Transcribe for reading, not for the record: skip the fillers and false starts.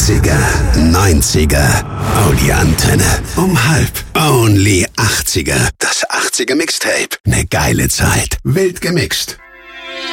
80er, 90er, Audi-Antenne. Um 1:30. Only 80er. Das 80er Mixtape. Ne geile Zeit. Wild gemixt.